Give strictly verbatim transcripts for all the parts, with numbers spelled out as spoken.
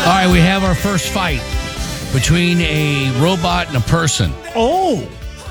All right, we have our first fight between a robot and a person. Oh!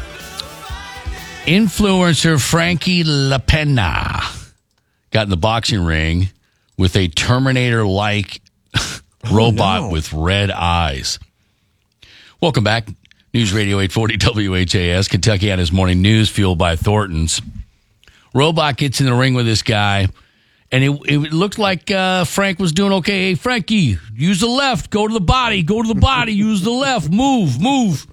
Influencer Frankie LaPena got in the boxing ring with a Terminator-like robot no. with red eyes. Welcome back. News Radio eight forty W H A S, Kentuckiana's Morning News, fueled by Thornton's. Robot gets in the ring with this guy, and it, it looked like uh, Frank was doing okay. Hey, Frankie, use the left. Go to the body. Go to the body. Use the left. Move. Move.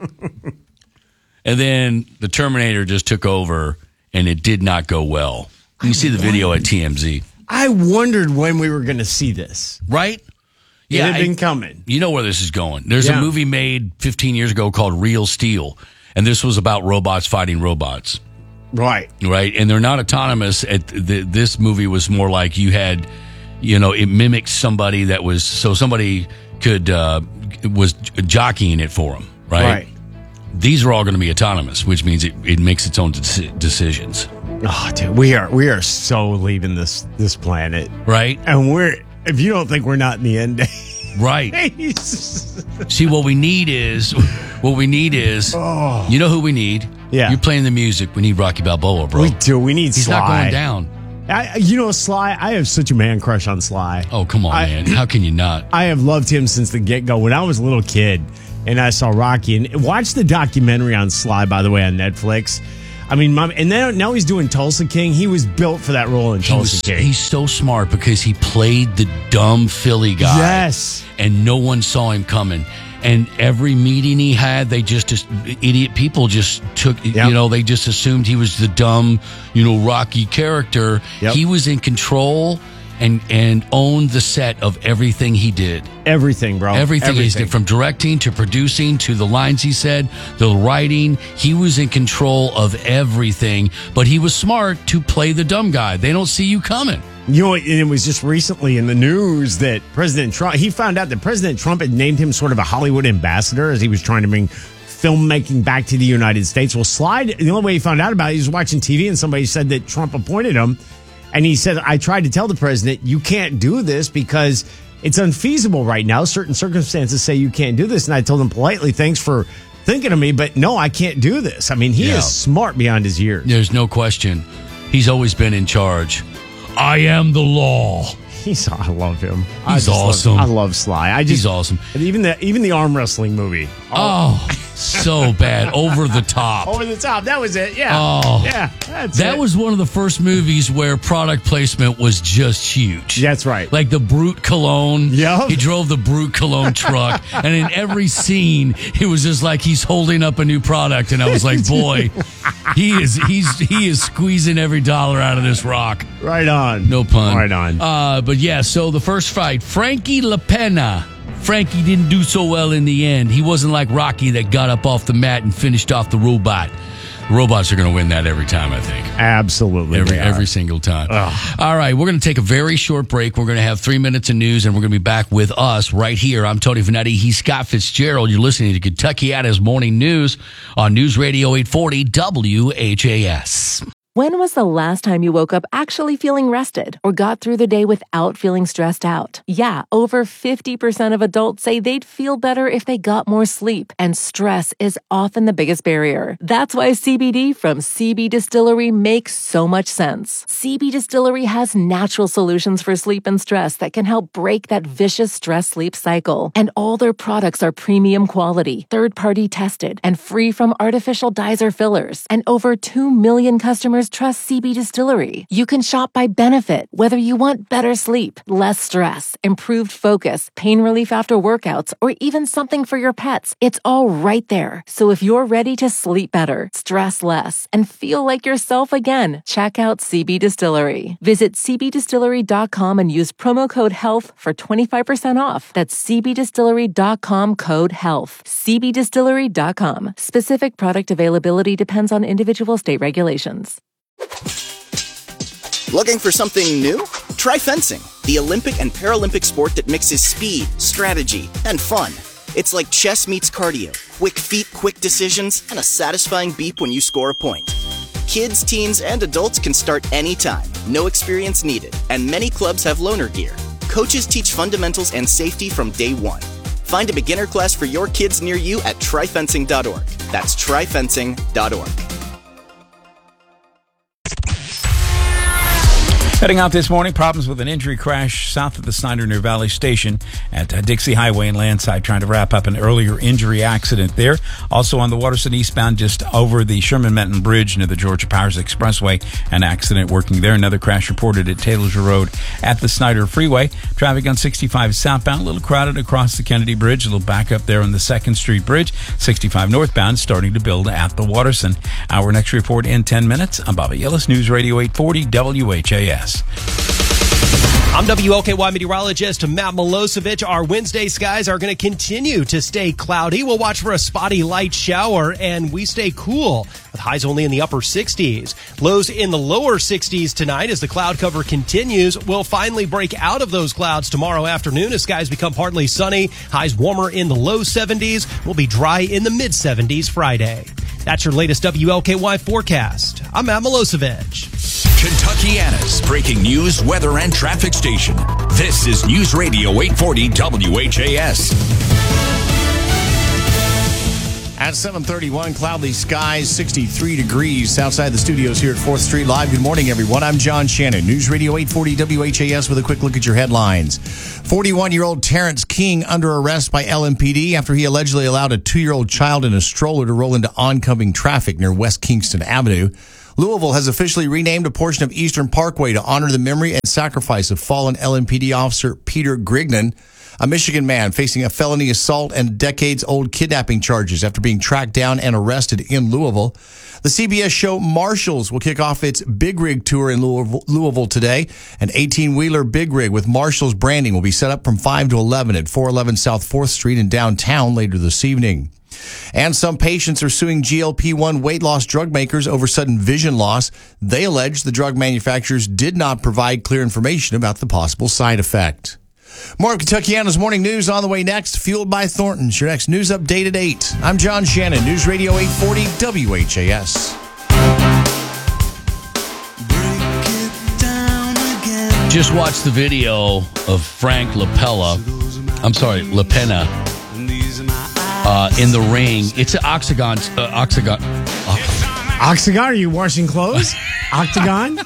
And then the Terminator just took over, and it did not go well. You can see the video at T M Z. I wondered when we were going to see this. Right? Yeah, it had been I, coming. You know where this is going. There's yeah. a movie made fifteen years ago called Real Steel, and this was about robots fighting robots. Right. Right, and they're not autonomous. At the, this movie was more like you had, you know, it mimicked somebody that was, so somebody could, uh, was jockeying it for them, right? Right. These are all going to be autonomous, which means it, it makes its own deci- decisions. Oh, dude, we are we are so leaving this this planet, right? And we're if you don't think we're not in the end right? days. See, what we need is what we need is oh. you know who we need? Yeah, you're playing the music. We need Rocky Balboa, bro. We do. We need He's Sly. not going down. I, you know, Sly. I have such a man crush on Sly. Oh, come on, I, man! How can you not? I have loved him since the get go. When I was a little kid. And I saw Rocky, and watch the documentary on Sly, by the way, on Netflix. I mean, mom, and then now he's doing Tulsa King. He was built for that role in he Tulsa was, King. He's so smart because he played the dumb Philly guy. Yes. And no one saw him coming. And every meeting he had, they just, just idiot people just took, yep. you know, they just assumed he was the dumb, you know, Rocky character. Yep. He was in control and and owned the set of everything he did. Everything, bro. Everything, Everything. he did, from directing to producing to the lines he said, the writing. He was in control of everything, but he was smart to play the dumb guy. They don't see you coming. You know, and it was just recently in the news that President Trump, he found out that President Trump had named him sort of a Hollywood ambassador as he was trying to bring filmmaking back to the United States. Well, Sly, the only way he found out about it, he was watching T V and somebody said that Trump appointed him. And he said, I tried to tell the president, you can't do this because it's unfeasible right now. Certain circumstances say you can't do this. And I told him politely, thanks for thinking of me, but no, I can't do this. I mean, he yeah. is smart beyond his years. There's no question. He's always been in charge. I am the law. He's, I love him. He's I awesome. Love, I love Sly. I just, He's awesome. Even the even the arm wrestling movie. Oh, oh so bad. Over the top. Over the top. That was it. Yeah. Oh. Yeah. That's that it. was one of the first movies where product placement was just huge. That's right. Like the Brute Cologne. Yep. He drove the Brute Cologne truck. And in every scene, it was just like he's holding up a new product. And I was like, boy, he is he's he is squeezing every dollar out of this rock. Right on. No pun. Right on. Uh, but yeah, so the first fight, Frankie LaPena. Frankie didn't do so well in the end. He wasn't like Rocky that got up off the mat and finished off the robot. The robots are going to win that every time, I think. Absolutely. Every every single time. Ugh. All right, we're going to take a very short break. We're going to have three minutes of news, and we're going to be back with us right here. I'm Tony Vanetti. He's Scott Fitzgerald. You're listening to Kentuckiana's Morning News on News Radio eight forty W H A S. When was the last time you woke up actually feeling rested or got through the day without feeling stressed out? Yeah, over fifty percent of adults say they'd feel better if they got more sleep, and stress is often the biggest barrier. That's why C B D from C B Distillery makes so much sense. C B Distillery has natural solutions for sleep and stress that can help break that vicious stress-sleep cycle. And all their products are premium quality, third-party tested, and free from artificial dyes or fillers. And over two million customers trust C B Distillery. You can shop by benefit, whether you want better sleep, less stress, improved focus, pain relief after workouts, or even something for your pets. It's all right there. So if you're ready to sleep better, stress less, and feel like yourself again, check out C B Distillery. Visit c b distillery dot com and use promo code HEALTH for twenty-five percent off. That's c b distillery dot com code HEALTH. c b distillery dot com. Specific product availability depends on individual state regulations. Looking for something new? Try fencing, the Olympic and Paralympic sport that mixes speed, strategy, and fun. It's like chess meets cardio, quick feet, quick decisions, and a satisfying beep when you score a point. Kids, teens, and adults can start anytime, no experience needed, and many clubs have loaner gear. coaches teach fundamentals and safety from day one. Find a beginner class for your kids near you at tri fencing dot org. That's tri fencing dot org. Heading out this morning, problems with an injury crash south of the Snyder near Valley Station at uh, Dixie Highway in Landside, trying to wrap up an earlier injury accident there. Also on the Waterson eastbound, just over the Sherman-Menton Bridge near the Georgia Powers Expressway, an accident working there. Another crash reported at Taylor's Road at the Snyder Freeway. Traffic on sixty-five southbound, a little crowded across the Kennedy Bridge, a little back up there on the second Street Bridge. sixty-five northbound starting to build at the Waterson. Our next report in ten minutes. I'm Bobby Yellis, News Radio eight forty W H A S. I'm W L K Y meteorologist Matt Milosevic. Our Wednesday skies are going to continue to stay cloudy. We'll watch for a spotty light shower, and we stay cool with highs only in the upper sixties. Lows in the lower sixties tonight as the cloud cover continues. We'll finally break out of those clouds tomorrow afternoon as skies become partly sunny. Highs warmer in the low seventies. We'll be dry in the mid seventies Friday. That's your latest W L K Y forecast. I'm Matt Milosevic. Kentuckiana's breaking news, weather, and traffic station. This is News Radio eight forty W H A S. At seven thirty-one, cloudy skies, sixty-three degrees outside the studios here at fourth Street Live. Good morning, everyone. I'm John Shannon. News Radio eight forty W H A S with a quick look at your headlines. forty-one-year-old Terrence King under arrest by L M P D after he allegedly allowed a two-year-old child in a stroller to roll into oncoming traffic near West Kingston Avenue. Louisville has officially renamed a portion of Eastern Parkway to honor the memory and sacrifice of fallen L M P D officer Peter Grignan. A Michigan man facing a felony assault and decades-old kidnapping charges after being tracked down and arrested in Louisville. The C B S show Marshalls will kick off its Big Rig tour in Louisville today. An eighteen-wheeler Big Rig with Marshalls branding will be set up from five to eleven at four eleven South fourth Street in downtown later this evening. And some patients are suing G L P one weight loss drug makers over sudden vision loss. They allege the drug manufacturers did not provide clear information about the possible side effect. More of Kentuckiana's Morning News on the way next, fueled by Thornton's. Your next news update at eight. I'm John Shannon, News Radio eight forty W H A S. Just watched the video of Frank LaPella. I'm sorry, LaPena. Uh, in the ring. It's an octagon. Uh, octagon. Oh. Octagon? Are you washing clothes? Octagon?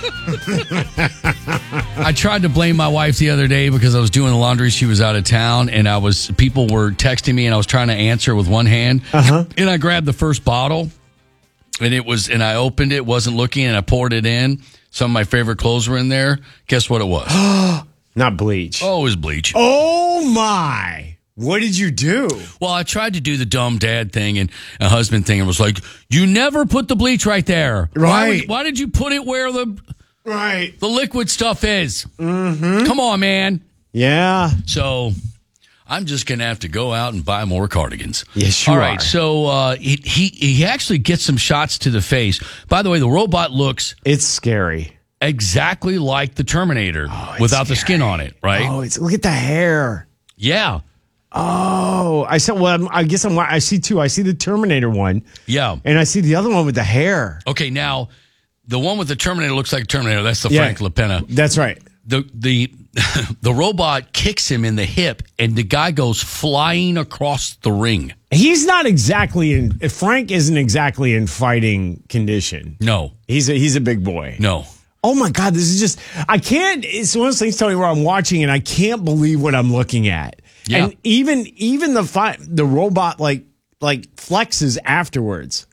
I tried to blame my wife the other day because I was doing the laundry. She was out of town, and I was people were texting me, and I was trying to answer with one hand. Uh-huh. And I grabbed the first bottle, and it was, and I opened it, wasn't looking, and I poured it in. Some of my favorite clothes were in there. Guess what it was? Not bleach. Oh, it was bleach. Oh my! What did you do? Well, I tried to do the dumb dad thing and a husband thing and was like, you never put the bleach right there. Right. Why, would, why did you put it where the right the liquid stuff is? Mm-hmm. Come on, man. Yeah. So I'm just going to have to go out and buy more cardigans. Yes, you All are. right. So uh, he, he, he actually gets some shots to the face. By the way, the robot looks It's scary. exactly like the Terminator Oh, without the scary. skin on it, right? Oh, it's look at the hair. Yeah. Oh, I said. Well, I'm, I guess I'm. I see two. I see the Terminator one, Yeah. and I see the other one with the hair. Okay, now the one with the Terminator looks like a Terminator. That's the Yeah. Frank LaPena. That's right. The the the robot kicks him in the hip, and the guy goes flying across the ring. He's not exactly in. Frank isn't exactly in fighting condition. No, He's a he's a big boy. no. Oh my God, this is just. I can't. It's one of those things, Tony, where I'm watching and I can't believe what I'm looking at. Yeah. And even even the fi- the robot like like flexes afterwards.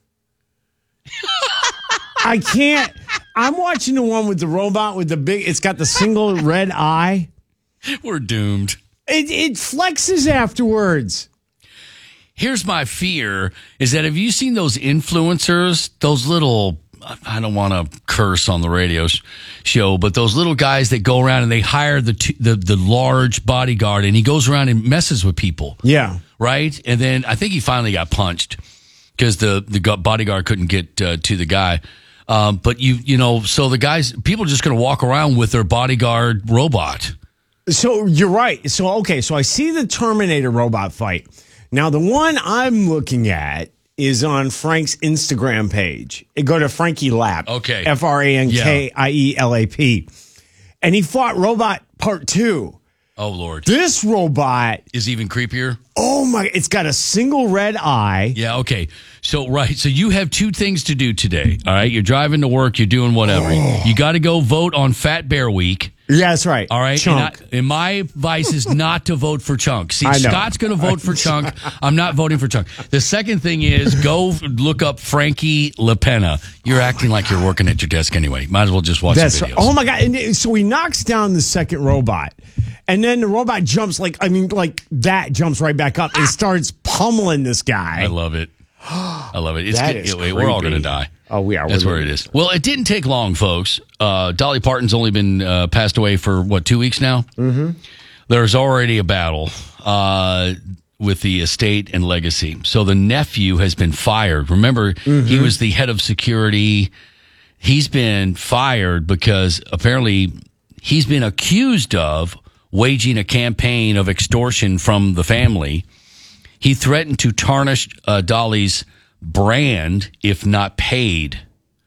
I can't. I'm watching the one with the robot with the big. It's got the single red eye. We're doomed. It it flexes afterwards. Here's my fear: is that have you seen those influencers? Those little. I don't want to curse on the radio sh- show, but those little guys that go around and they hire the t- the the large bodyguard, and he goes around and messes with people. Yeah. Right? And then I think he finally got punched because the, the bodyguard couldn't get uh, to the guy. Um, but you, you know, so the guys, people are just going to walk around with their bodyguard robot. So you're right. So, okay. So I see the Terminator robot fight. Now, the one I'm looking at is on Frank's Instagram page. Go to Frankie Lap. Okay. F R A N K I E L A P. And he fought Robot Part two. Oh, Lord. This robot is even creepier. Oh, my. It's got a single red eye. Yeah, okay. So, right. So you have two things to do today. All right. You're driving to work. You're doing whatever. Oh. You got to go vote on Fat Bear Week. Yeah, that's right. All right. Chunk. And, I, and my advice is not to vote for Chunk. See, Scott's going to vote for Chunk. I'm not voting for Chunk. The second thing is go look up Frankie LaPena. You're oh acting like you're working at your desk anyway. Might as well just watch that's the videos. Right. Oh, my God. And so he knocks down the second robot. And then the robot jumps like, I mean, like that jumps right back up and starts pummeling this guy. I love it. I love it. It's that good. Is Anyway, we're all going to die. Oh, we are. That's where it is. Well, it didn't take long, folks. Uh, Dolly Parton's only been uh, passed away for, what, two weeks now? Mm-hmm. There's already a battle uh, with the estate and legacy. So the nephew has been fired. Remember, mm-hmm. he was the head of security. He's been fired because apparently he's been accused of waging a campaign of extortion from the family. He threatened to tarnish uh, Dolly's brand if not paid.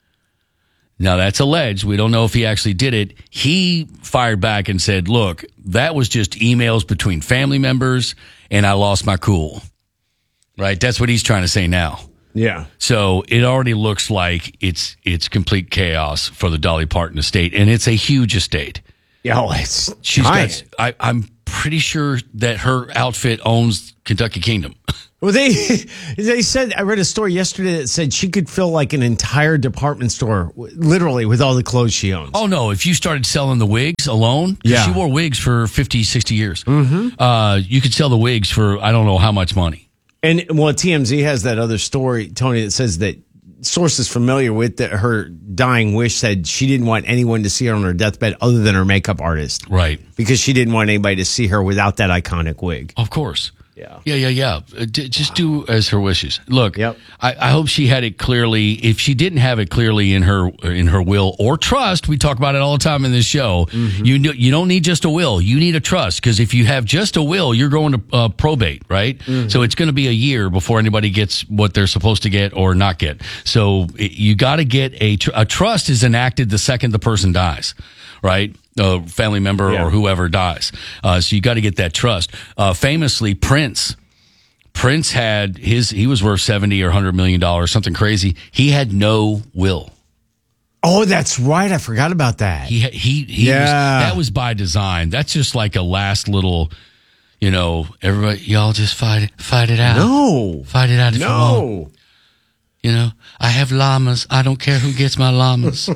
Now, that's alleged. We don't know if he actually did it. He fired back and said, look, that was just emails between family members, and I lost my cool. Right? That's what he's trying to say now. Yeah. So it already looks like it's it's complete chaos for the Dolly Parton estate, and it's a huge estate. Yeah, oh, it's She's giant. got, I, I'm pretty sure that her outfit owns Kentucky Kingdom. Well, they they said, I read a story yesterday that said she could fill like an entire department store, literally, with all the clothes she owns. Oh, no. If you started selling the wigs alone, yeah. she wore wigs for fifty, sixty years. Mm-hmm. Uh, you could sell the wigs for I don't know how much money. And, well, T M Z has that other story, Tony, that says that sources familiar with the, her dying wish said she didn't want anyone to see her on her deathbed other than her makeup artist. Right. Because she didn't want anybody to see her without that iconic wig. Of course. Yeah. Yeah, yeah, yeah. Uh, d- just wow. do as her wishes. Look, yep. I, I hope she had it clearly. If she didn't have it clearly in her in her will or trust, we talk about it all the time in this show. Mm-hmm. You you don't need just a will. You need a trust, because if you have just a will, you're going to uh, probate, right? Mm-hmm. So it's going to be a year before anybody gets what they're supposed to get or not get. So it, you got to get a tr- a trust is enacted the second the person dies, right? A family member yeah. or whoever dies. Uh, so you got to get that trust. Uh, famously, Prince. Prince had his, he was worth seventy or one hundred million dollars, something crazy. He had no will. Oh, that's right. I forgot about that. He, he, he yeah. was, that was by design. That's just like a last little, you know, everybody, y'all just fight it, fight it out. No. Fight it out if no. you want. You know, I have llamas. I don't care who gets my llamas.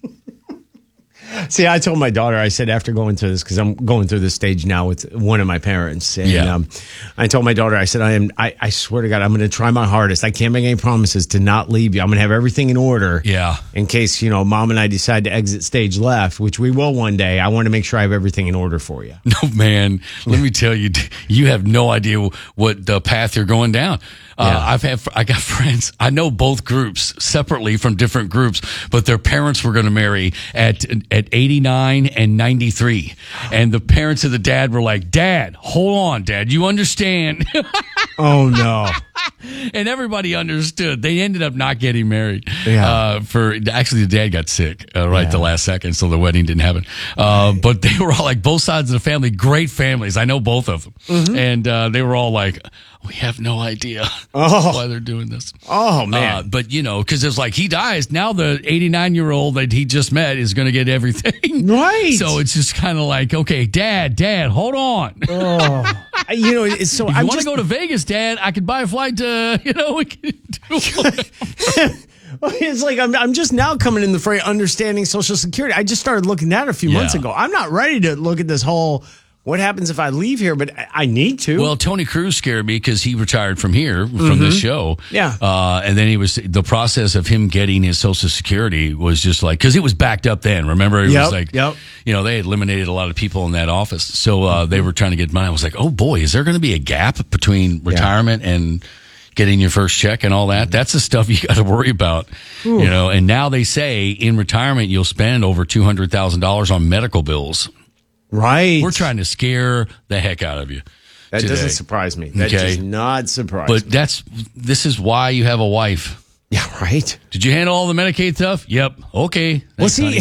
See, I told my daughter, I said, after going through this, because I'm going through this stage now with one of my parents. And yeah. um, I told my daughter, I said, I am, I, I swear to God, I'm going to try my hardest. I can't make any promises to not leave you. I'm going to have everything in order. Yeah. In case, you know, mom and I decide to exit stage left, which we will one day. I want to make sure I have everything in order for you. No, man, let me tell you, you have no idea what the path you're going down. Uh, yeah. I've had, I got friends, I know both groups separately from different groups, but their parents were going to marry at, at eighty-nine and ninety-three. And the parents of the dad were like, Dad, hold on, Dad, you understand? Oh, no. And everybody understood. They ended up not getting married. Yeah. Uh, for actually, the dad got sick uh, right yeah. the last second, so the wedding didn't happen. Uh, right. But they were all like, both sides of the family, great families. I know both of them. Mm-hmm. And uh, they were all like, we have no idea oh. why they're doing this. Oh, man. Uh, but, you know, because it's like he dies. Now the eighty-nine-year-old that he just met is going to get everything. Right. So it's just kind of like, okay, Dad, Dad, hold on. Oh. You know, it's so if you I want to go to Vegas, Dad, I could buy a flight to, you know, we could do It's like I'm, I'm just now coming in the fray understanding Social Security. I just started looking at it a few yeah. months ago. I'm not ready to look at this whole, what happens if I leave here, but I, I need to. Well, Tony Cruz scared me because he retired from here, from mm-hmm. this show. Yeah. Uh, and then he was, the process of him getting his Social Security was just like, because it was backed up then. Remember? It yep, was like, yep. you know, they had eliminated a lot of people in that office. So uh, they were trying to get mine. I was like, oh boy, is there going to be a gap between retirement yeah. and getting your first check and all that? That's the stuff you got to worry about. Ooh. You know, and now they say in retirement, you'll spend over two hundred thousand dollars on medical bills. Right. We're trying to scare the heck out of you. That today. doesn't surprise me. That okay. does not surprise but me. But that's, this is why you have a wife. Yeah, right. Did you handle all the Medicaid stuff? Yep. Okay. Well, Thanks, see, honey.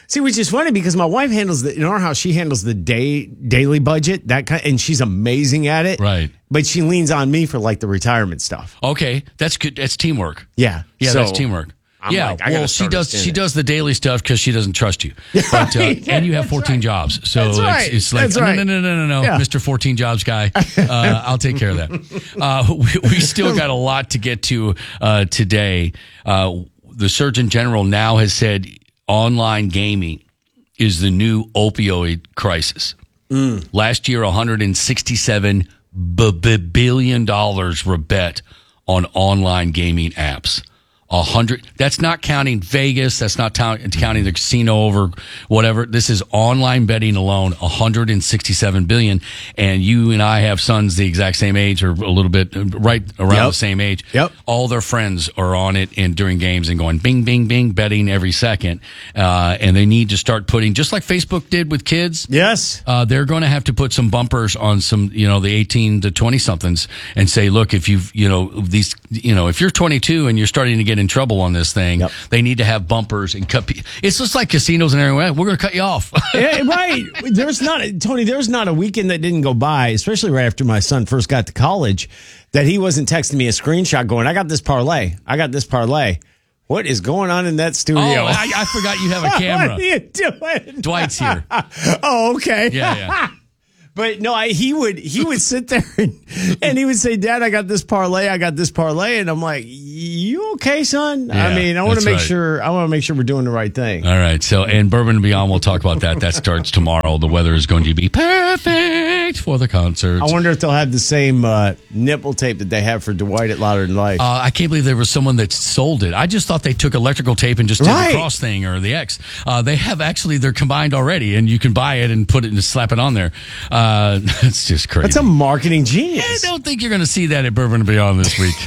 See, which is funny because my wife handles the in our house. She handles the day daily budget that kind, and she's amazing at it. Right. But she leans on me for like the retirement stuff. Okay, that's good. That's teamwork. Yeah. Yeah, So, that's teamwork. I'm yeah, like, I well, gotta she start does. us in She it. does the daily stuff because she doesn't trust you. But uh, Yeah, and you have that's fourteen right. jobs, so That's it's, right. it's like That's no, right. no, no, no, no, no, Yeah. Mister fourteen jobs guy. Uh, I'll take care of that. Uh, we, we still got a lot to get to uh, today. Uh, the Surgeon General now has said online gaming is the new opioid crisis. Mm. Last year, one hundred sixty-seven b- b- billion dollars were bet on online gaming apps. A hundred. That's not counting Vegas. That's not ta- counting the casino over whatever. This is online betting alone. one hundred sixty-seven billion. And you and I have sons the exact same age, or a little bit right around Yep. the same age. Yep. All their friends are on it and during games and going bing, bing, bing, betting every second. Uh, and they need to start putting, just like Facebook did with kids. Yes. Uh, they're going to have to put some bumpers on some, you know, the eighteen to twenty somethings and say, look, if you've, you know, these, you know, if you're twenty-two and you're starting to get in trouble on this thing, Yep. they need to have bumpers and cut. Pe- it's just like casinos and everywhere. We're going to cut you off. Yeah, right. There's not, Tony, there's not a weekend that didn't go by, especially right after my son first got to college, that he wasn't texting me a screenshot going, I got this parlay. I got this parlay. What is going on in that studio? Oh, I, I forgot you have a camera. What are you doing? Dwight's here. Oh, okay. Yeah, yeah. But no, I, he would he would sit there and, and he would say, Dad, I got this parlay, I got this parlay, and I'm like, you okay, son? Yeah, I mean, I want that's to make right. sure I want to make sure we're doing the right thing. All right. So, and Bourbon and Beyond, we'll talk about that. That starts tomorrow. The weather is going to be perfect for the concert. I wonder if they'll have the same uh, nipple tape that they have for Dwight at Louder Than Life. Uh, I can't believe there was someone that sold it. I just thought they took electrical tape and just did Right. the cross thing or the X. Uh, they have actually, they're combined already, and you can buy it and put it and slap it on there. Uh, it's just crazy. That's a marketing I genius. don't think you're going to see that at Bourbon and Beyond this week.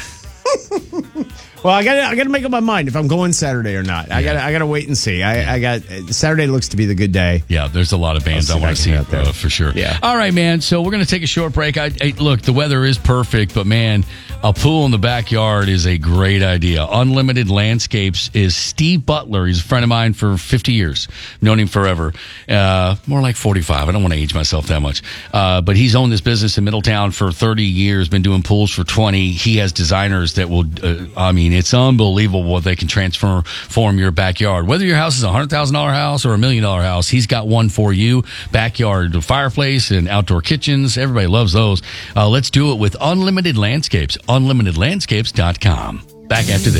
Well, I got I got to make up my mind if I'm going Saturday or not. I got I got to wait and see. I, I got Saturday looks to be the good day. Yeah, there's a lot of bands I'll I see want if to I see can get out there. uh, for sure. Yeah. All right, man. So we're going to take a short break. I, I look, the weather is perfect, but man, a pool in the backyard is a great idea. Unlimited Landscapes is Steve Butler. He's a friend of mine for fifty years. Known him forever. Uh, more like forty-five. I don't want to age myself that much. Uh, but he's owned this business in Middletown for thirty years, been doing pools for twenty. He has designers that will, uh, I mean, it's unbelievable what they can transform your backyard. Whether your house is a one hundred thousand dollars house or a million dollar house, he's got one for you. Backyard fireplace and outdoor kitchens. Everybody loves those. Uh, let's do it with Unlimited Landscapes. unlimited landscapes dot com. Back after this.